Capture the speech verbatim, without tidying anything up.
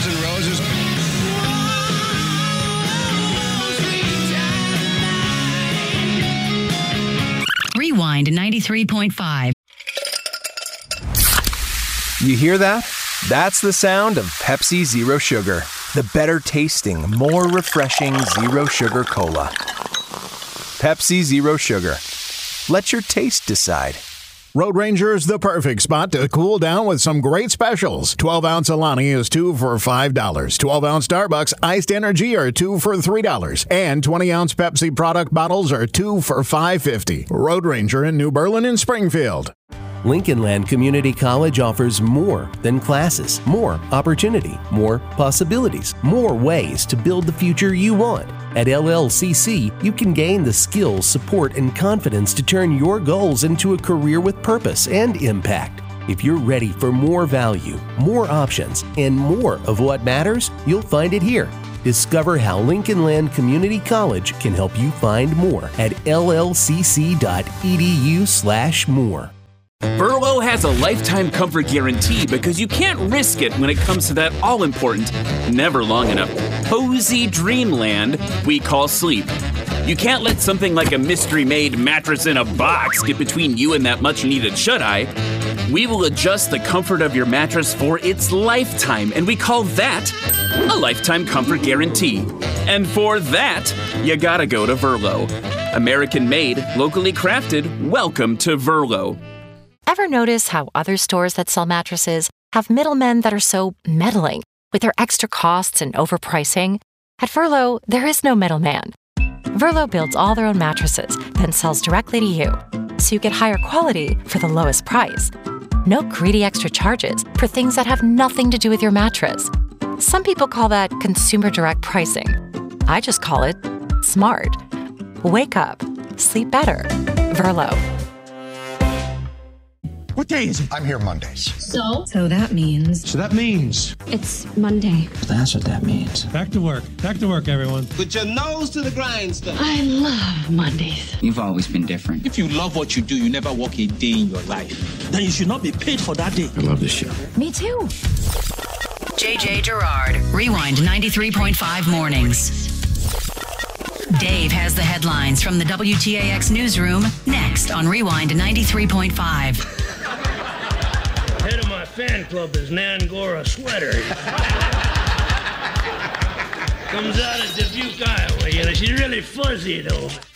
Guns N' Roses. Rewind ninety-three point five. You hear that? That's the sound of Pepsi Zero Sugar. The better tasting, more refreshing Zero Sugar Cola. Pepsi Zero Sugar. Let your taste decide. Road Ranger is the perfect spot to cool down with some great specials. twelve ounce Alani is two for five dollars. twelve ounce Starbucks Iced Energy are two for three dollars. And twenty ounce Pepsi product bottles are two for five fifty. Road Ranger in New Berlin and Springfield. Lincoln Land Community College offers more than classes, more opportunity, more possibilities, more ways to build the future you want. At L L C C, you can gain the skills, support, and confidence to turn your goals into a career with purpose and impact. If you're ready for more value, more options, and more of what matters, you'll find it here. Discover how Lincoln Land Community College can help you find more at L L C C dot E D U slash more. Verlo has a lifetime comfort guarantee because you can't risk it when it comes to that all-important, never long enough, cozy dreamland we call sleep. You can't let something like a mystery-made mattress in a box get between you and that much-needed shut-eye. We will adjust the comfort of your mattress for its lifetime, and we call that a lifetime comfort guarantee. And for that, you gotta go to Verlo. American-made, locally crafted, welcome to Verlo. Ever notice how other stores that sell mattresses have middlemen that are so meddling with their extra costs and overpricing? At Verlo, there is no middleman. Verlo builds all their own mattresses, then sells directly to you, so you get higher quality for the lowest price. No greedy extra charges for things that have nothing to do with your mattress. Some people call that consumer direct pricing. I just call it smart. Wake up. Sleep better. Verlo. What day is it? I'm here Mondays. So? So that means... So that means... It's Monday. That's what that means. Back to work. Back to work, everyone. Put your nose to the grindstone. I love Mondays. You've always been different. If you love what you do, you never work a day in your life. Then you should not be paid for that day. I love this show. Me too. J J Gerard. Rewind ninety-three point five mornings. Dave has the headlines from the W T A X newsroom next on Rewind ninety-three point five. Head of my fan club is Nangora Sweater. Comes out of Dubuque, Iowa. You know, she's really fuzzy, though.